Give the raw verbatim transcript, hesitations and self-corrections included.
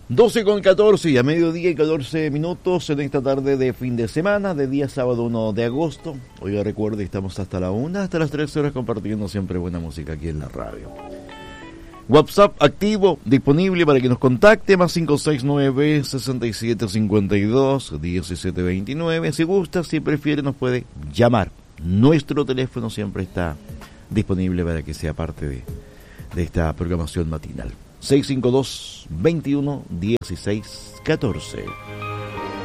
doce con catorce y a mediodía y catorce minutos en esta tarde de fin de semana, de día sábado uno de agosto. Oiga, recuerde, estamos hasta la una, hasta las tres horas compartiendo siempre buena música aquí en la radio. WhatsApp activo, disponible para que nos contacte, más cinco seis nueve, seis siete cinco dos, uno siete dos nueve. Si gusta, si prefiere, nos puede llamar. Nuestro teléfono siempre está disponible para que sea parte de, de esta programación matinal. seis cinco dos, veintiuno, dieciséis, catorce.